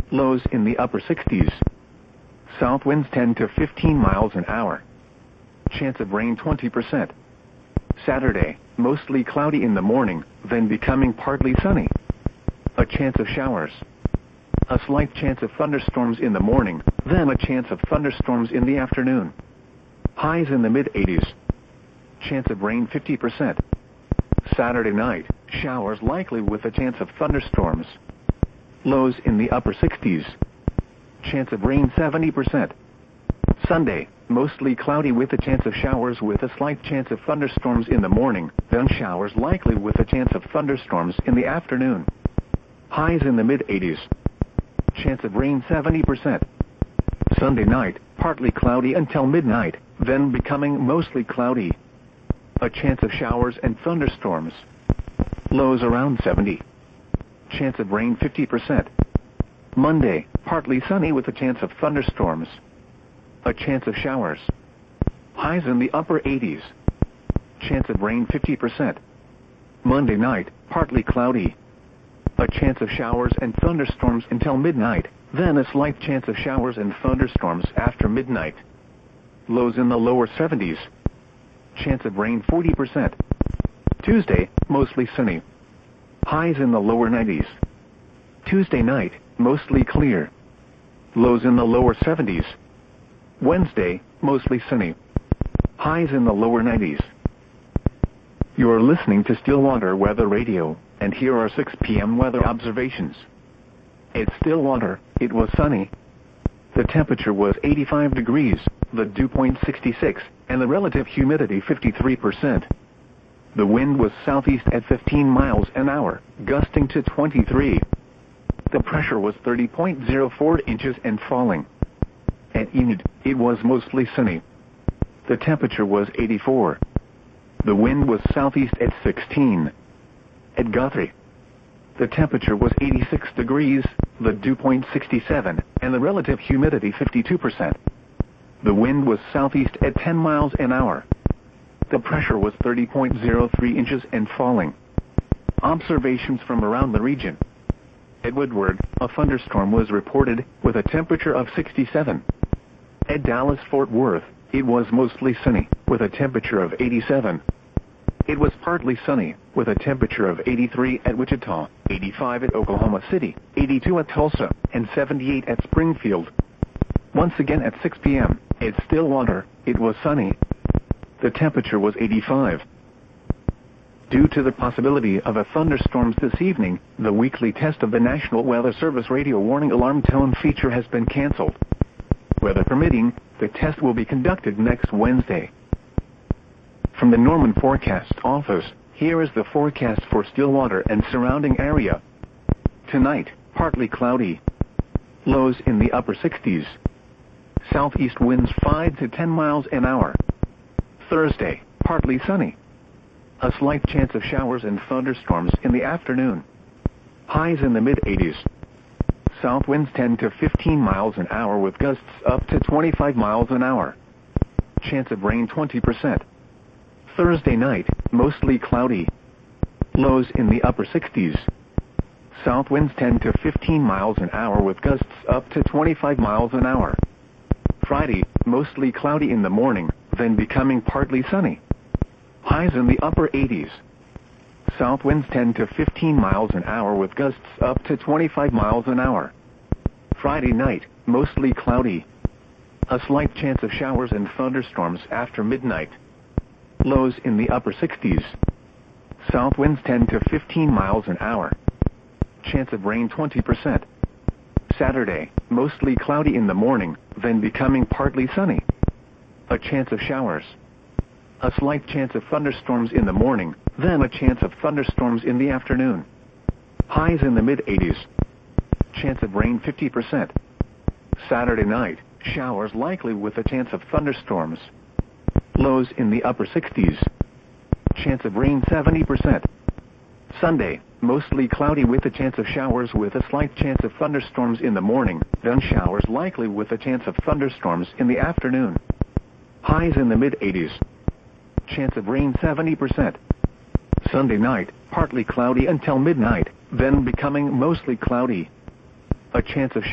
Lows in the upper 60s. South winds 10 to 15 miles an hour. Chance of rain 20%. Saturday, mostly cloudy in the morning, then becoming partly sunny. A chance of showers. A slight chance of thunderstorms in the morning, then a chance of thunderstorms in the afternoon. Highs in the mid-80s. Chance of rain 50%. Saturday night, showers likely with a chance of thunderstorms. Lows in the upper 60s. Chance of rain 70%. Sunday, mostly cloudy with a chance of showers with a slight chance of thunderstorms in the morning, then showers likely with a chance of thunderstorms in the afternoon. Highs in the mid-80s. Chance of rain 70%. Sunday night, partly cloudy until midnight, then becoming mostly cloudy. A chance of showers and thunderstorms. Lows around 70. Chance of rain 50%. Monday, partly sunny with a chance of thunderstorms. A chance of showers. Highs in the upper 80s. Chance of rain 50%. Monday night, partly cloudy. A chance of showers and thunderstorms until midnight, then a slight chance of showers and thunderstorms after midnight. Lows in the lower 70s. Chance of rain 40%. Tuesday, mostly sunny. Highs in the lower 90s. Tuesday night, mostly clear. Lows in the lower 70s. Wednesday, mostly sunny. Highs in the lower 90s. You are listening to Stillwater Weather Radio, and here are 6 p.m. weather observations. At Stillwater, it was sunny. The temperature was 85 degrees, the dew point 66, and the relative humidity 53%. The wind was southeast at 15 miles an hour, gusting to 23. The pressure was 30.04 inches and falling. At Enid, it was mostly sunny. The temperature was 84. The wind was southeast at 16. At Guthrie, the temperature was 86 degrees, the dew point 67, and the relative humidity 52%. The wind was southeast at 10 miles an hour. The pressure was 30.03 inches and falling. Observations from around the region. At Woodward, a thunderstorm was reported, with a temperature of 67. At Dallas-Fort Worth, it was mostly sunny, with a temperature of 87. It was partly sunny, with a temperature of 83 at Wichita, 85 at Oklahoma City, 82 at Tulsa, and 78 at Springfield. Once again at 6 p.m., at Stillwater, it was sunny. The temperature was 85. Due to the possibility of a thunderstorm this evening, the weekly test of the National Weather Service radio warning alarm tone feature has been canceled. Weather permitting, the test will be conducted next Wednesday. From the Norman Forecast Office, here is the forecast for Stillwater and surrounding area. Tonight, partly cloudy. Lows in the upper 60s. Southeast winds 5 to 10 miles an hour. Thursday, partly sunny. A slight chance of showers and thunderstorms in the afternoon. Highs in the mid-80s. South winds 10 to 15 miles an hour with gusts up to 25 miles an hour. Chance of rain 20%. Thursday night, mostly cloudy. Lows in the upper 60s. South winds 10 to 15 miles an hour with gusts up to 25 miles an hour. Friday, mostly cloudy in the morning, then becoming partly sunny. Highs in the upper 80s. South winds 10 to 15 miles an hour with gusts up to 25 miles an hour. Friday night, mostly cloudy. A slight chance of showers and thunderstorms after midnight. Lows in the upper 60s. South winds 10 to 15 miles an hour. Chance of rain 20%. Saturday, mostly cloudy in the morning, then becoming partly sunny. A chance of showers. A slight chance of thunderstorms in the morning, then a chance of thunderstorms in the afternoon. Highs in the mid-80s. Chance of rain 50%. Saturday night, showers likely with a chance of thunderstorms. Lows in the upper 60s. Chance of rain 70%. Sunday, mostly cloudy with a chance of showers with a slight chance of thunderstorms in the morning, then showers likely with a chance of thunderstorms in the afternoon. Highs in the mid-80s. Chance of rain 70%. Sunday night, partly cloudy until midnight, then becoming mostly cloudy. A chance of